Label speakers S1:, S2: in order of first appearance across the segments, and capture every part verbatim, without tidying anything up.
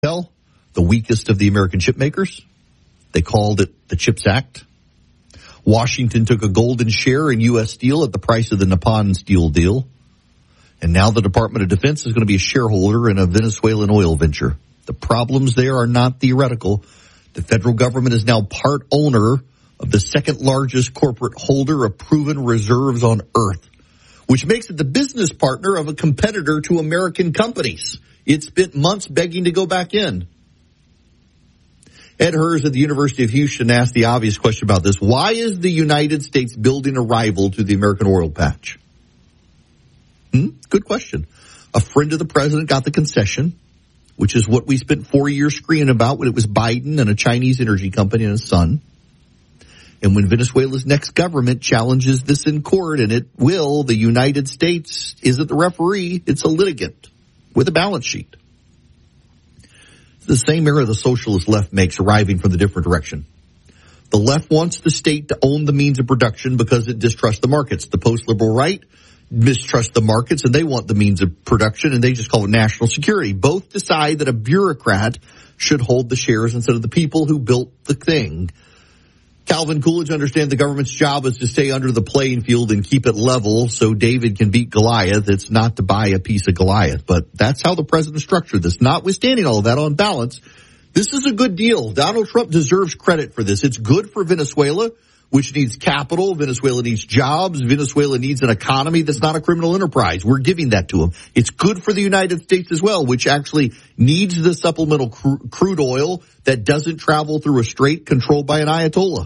S1: Intel, the weakest of the American chip makers. They called it the CHIPS Act. Washington took a golden share in U S Steel at the price of the Nippon Steel deal. And now the Department of Defense is going to be a shareholder in a Venezuelan oil venture. The problems there are not theoretical. The federal government is now part owner of the second largest corporate holder of proven reserves on Earth, which makes it the business partner of a competitor to American companies. It spent months begging to go back in. Ed Hers at the University of Houston asked the obvious question about this. Why is the United States building a rival to the American oil patch? Hmm? Good question. A friend of the president got the concession, which is what we spent four years screaming about when it was Biden and a Chinese energy company and his son. And when Venezuela's next government challenges this in court, and it will, the United States isn't the referee, it's a litigant with a balance sheet. It's the same error the socialist left makes, arriving from the different direction. The left wants the state to own the means of production because it distrusts the markets. The post-liberal right mistrust the markets, and they want the means of production, and they just call it national security. Both decide that a bureaucrat should hold the shares instead of the people who built the thing. Calvin Coolidge understands the government's job is to stay under the playing field and keep it level so David can beat Goliath. It's not to buy a piece of Goliath, but that's how the president structured this. Notwithstanding all of that, on balance, this is a good deal. Donald Trump deserves credit for this. It's good for Venezuela, which needs capital. Venezuela needs jobs. Venezuela needs an economy that's not a criminal enterprise. We're giving that to them. It's good for the United States as well, which actually needs the supplemental cr- crude oil that doesn't travel through a strait controlled by an Ayatollah.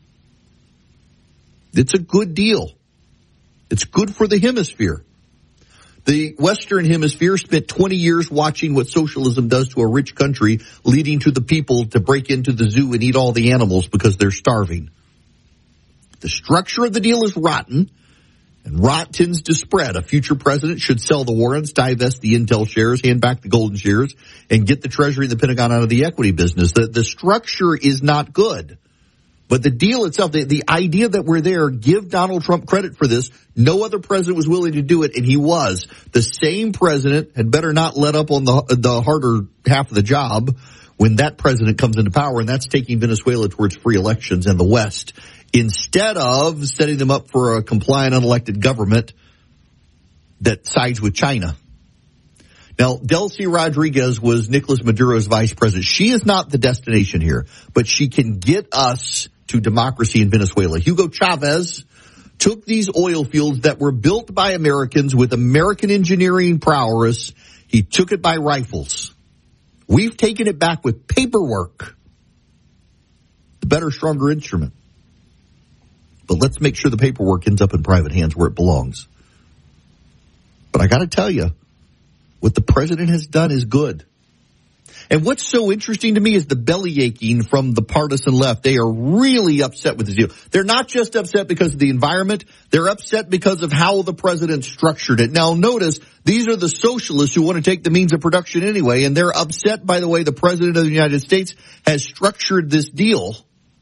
S1: It's a good deal. It's good for the hemisphere. The Western Hemisphere spent twenty years watching what socialism does to a rich country, leading to the people to break into the zoo and eat all the animals because they're starving. The structure of the deal is rotten, and rot tends to spread. A future president should sell the warrants, divest the Intel shares, hand back the golden shares, and get the Treasury and the Pentagon out of the equity business. The, the structure is not good. But the deal itself, the, the idea that we're there, give Donald Trump credit for this. No other president was willing to do it, and he was. The same president had better not let up on the the harder half of the job when that president comes into power, and that's taking Venezuela towards free elections in the West, instead of setting them up for a compliant, unelected government that sides with China. Now, Delcy Rodriguez was Nicolas Maduro's vice president. She is not the destination here, but she can get us to democracy in Venezuela. Hugo Chavez took these oil fields that were built by Americans with American engineering prowess. He took it by rifles. We've taken it back with paperwork. The better, stronger instrument. But let's make sure the paperwork ends up in private hands where it belongs. But I got to tell you, what the president has done is good. And what's so interesting to me is the belly aching from the partisan left. They are really upset with this deal. They're not just upset because of the environment. They're upset because of how the president structured it. Now, notice, these are the socialists who want to take the means of production anyway, and they're upset by the way the president of the United States has structured this deal.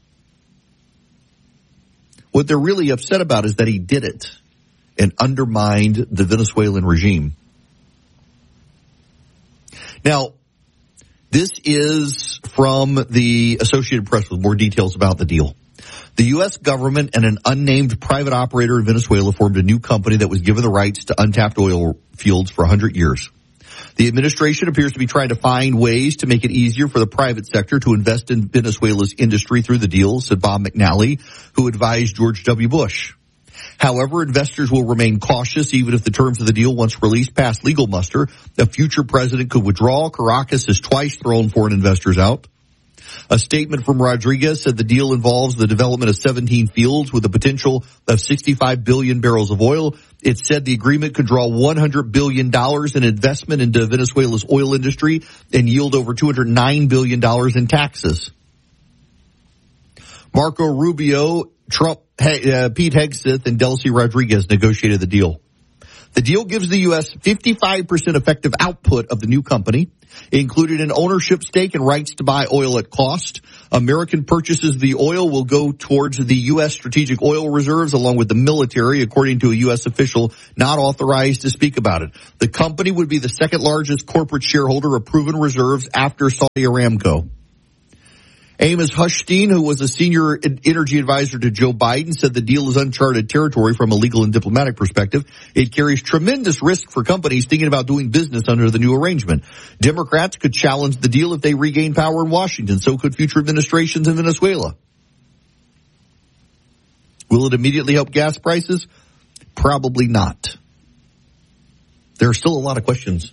S1: What they're really upset about is that he did it and undermined the Venezuelan regime. Now, this is from the Associated Press with more details about the deal. The U S government and an unnamed private operator in Venezuela formed a new company that was given the rights to untapped oil fields for one hundred years. The administration appears to be trying to find ways to make it easier for the private sector to invest in Venezuela's industry through the deal, said Bob McNally, who advised George W. Bush. However, investors will remain cautious even if the terms of the deal, once released, pass legal muster. A future president could withdraw. Caracas has twice thrown foreign investors out. A statement from Rodriguez said the deal involves the development of seventeen fields with a potential of sixty-five billion barrels of oil. It said the agreement could draw one hundred billion dollars in investment into Venezuela's oil industry and yield over two hundred nine billion dollars in taxes. Marco Rubio, Trump, uh, Pete Hegseth, and Delcy Rodriguez negotiated the deal. The deal gives the U S fifty-five percent effective output of the new company, included an ownership stake and rights to buy oil at cost. American purchases of the oil will go towards the U S strategic oil reserves along with the military, according to a U S official not authorized to speak about it. The company would be the second largest corporate shareholder of proven reserves after Saudi Aramco. Amos Hochstein, who was a senior energy advisor to Joe Biden, said the deal is uncharted territory from a legal and diplomatic perspective. It carries tremendous risk for companies thinking about doing business under the new arrangement. Democrats could challenge the deal if they regain power in Washington. So could future administrations in Venezuela. Will it immediately help gas prices? Probably not. There are still a lot of questions.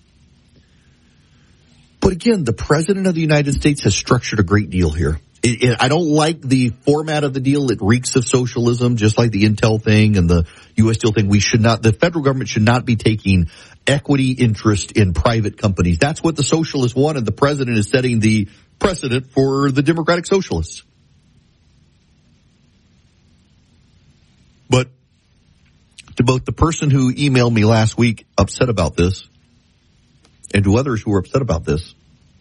S1: But again, the president of the United States has structured a great deal here. It, it, I don't like the format of the deal. It reeks of socialism, just like the Intel thing and the U S Steel thing. We should not, the federal government should not be taking equity interest in private companies. That's what the socialists want, and the president is setting the precedent for the democratic socialists. But to both the person who emailed me last week upset about this, and to others who are upset about this,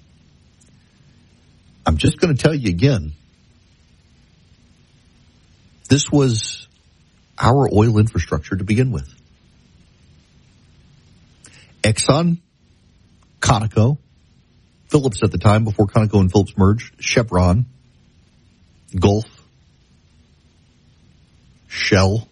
S1: I'm just going to tell you again, this was our oil infrastructure to begin with. Exxon, Conoco, Phillips at the time, before Conoco and Phillips merged, Chevron, Gulf, Shell.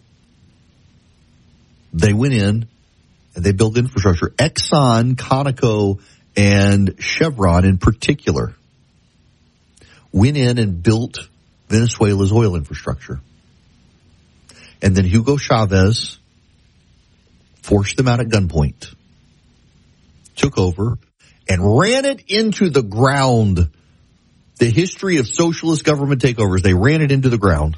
S1: They went in and they built infrastructure. Exxon, Conoco, and Chevron in particular went in and built Venezuela's oil infrastructure. And then Hugo Chavez forced them out at gunpoint, took over, and ran it into the ground. The history of socialist government takeovers, they ran it into the ground.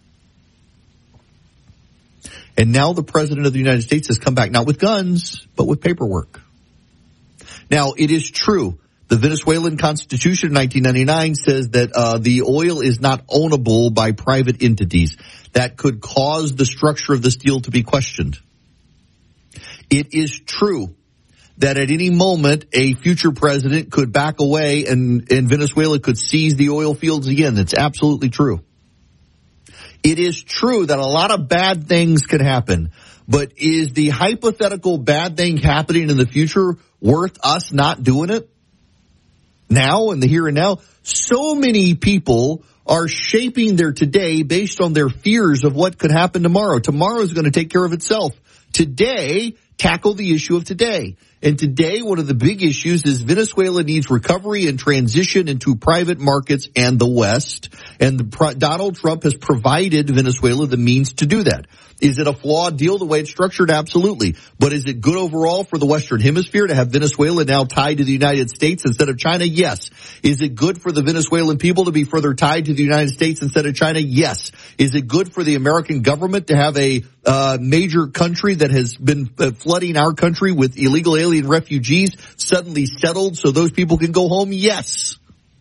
S1: And now the president of the United States has come back, not with guns, but with paperwork. Now, it is true. The Venezuelan Constitution in nineteen ninety-nine says that uh, the oil is not ownable by private entities. That could cause the structure of this deal to be questioned. It is true that at any moment a future president could back away and, and Venezuela could seize the oil fields again. That's absolutely true. It is true that a lot of bad things could happen, but is the hypothetical bad thing happening in the future worth us not doing it? Now, in the here and now, so many people are shaping their today based on their fears of what could happen tomorrow. Tomorrow is going to take care of itself. Today, tackle the issue of today. And today, one of the big issues is Venezuela needs recovery and transition into private markets and the West. And the, Donald Trump has provided Venezuela the means to do that. Is it a flawed deal the way it's structured? Absolutely. But is it good overall for the Western Hemisphere to have Venezuela now tied to the United States instead of China? Yes. Is it good for the Venezuelan people to be further tied to the United States instead of China? Yes. Is it good for the American government to have a uh, major country that has been uh, flooding our country with illegal alien refugees suddenly settled so those people can go home? Yes.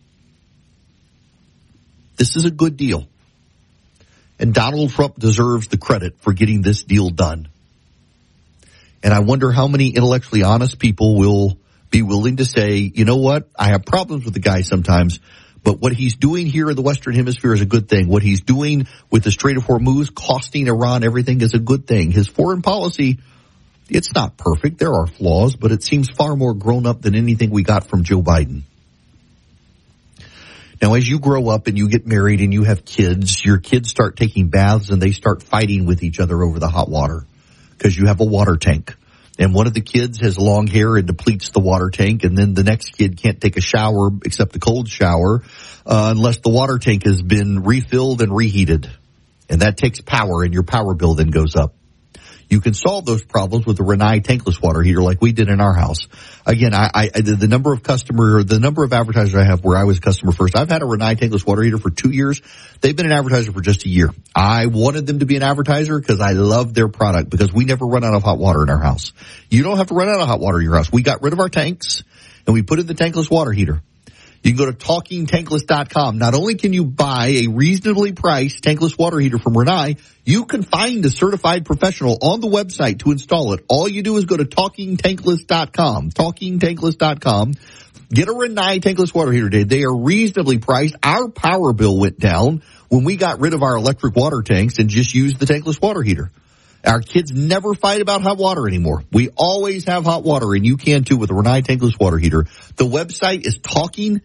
S1: This is a good deal. And Donald Trump deserves the credit for getting this deal done. And I wonder how many intellectually honest people will be willing to say, you know what, I have problems with the guy sometimes, but what he's doing here in the Western Hemisphere is a good thing. What he's doing with the Strait of Hormuz, costing Iran everything, is a good thing. His foreign policy, it's not perfect. There are flaws, but it seems far more grown up than anything we got from Joe Biden. Now, as you grow up and you get married and you have kids, your kids start taking baths and they start fighting with each other over the hot water because you have a water tank. And one of the kids has long hair and depletes the water tank, and then the next kid can't take a shower except a cold shower uh, unless the water tank has been refilled and reheated. And that takes power, and your power bill then goes up. You can solve those problems with the Rinnai tankless water heater like we did in our house. Again, I, I the, the number of customer, the number of advertisers I have where I was a customer first, I've had a Rinnai tankless water heater for two years. They've been an advertiser for just a year. I wanted them to be an advertiser because I love their product, because we never run out of hot water in our house. You don't have to run out of hot water in your house. We got rid of our tanks and we put in the tankless water heater. You can go to talking tankless dot com. Not only can you buy a reasonably priced tankless water heater from Rinnai, you can find a certified professional on the website to install it. All you do is go to talking tankless dot com. talking tankless dot com. Get a Rinnai tankless water heater today. They are reasonably priced. Our power bill went down when we got rid of our electric water tanks and just used the tankless water heater. Our kids never fight about hot water anymore. We always have hot water, and you can too with a Rinnai tankless water heater. The website is talking